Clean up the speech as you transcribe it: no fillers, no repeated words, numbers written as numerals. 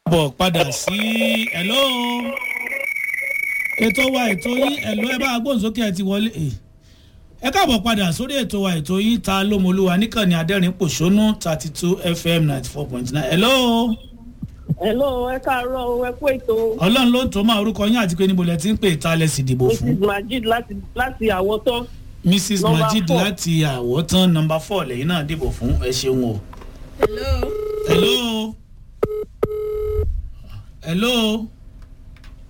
bọ̀ padà sí hello ètò wa ètò yín hello ẹ bá agbóhùnsókè ẹ ti wọlé ẹ káàbọ̀ padà sórí ètò wa ètò yín ta lómolúwa níkànnì adẹ́rìn pòṣónú 32 fm 94.9 hello. hello ẹ káàárọ̀ o ẹ kú ètò. ọlọ́run ló ń tó máa orúkọ yín àti pé níbo lẹ ti ń pè ta lẹ sì dìbò fún. mrs majid láti àwọ̀tán. mrs majid láti àwọ̀tán nọmba 4 lẹ́yìn náà dìbò fún ẹ ṣeun o. hello. hello. hello.